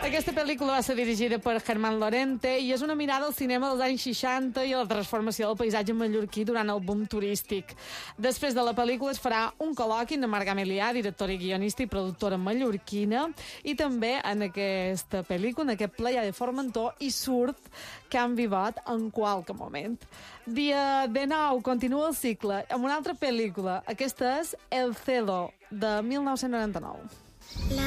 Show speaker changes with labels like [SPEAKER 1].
[SPEAKER 1] Aquesta pel·lícula va ser dirigida per Germán Lorente i és una mirada al cinema dels anys 60 i a la transformació del paisatge mallorquí durant el boom turístic. Després de la pel·lícula es farà un col·loqui amb Marc Gamelià, directora i guionista i productora mallorquina, i també en aquesta pel·lícula, en aquest Playa de Formentor, hi surt Can Vivot en qualque moment. Dia de nou continua el cicle amb una altra pel·lícula. Aquesta és El Cedo, de 1999.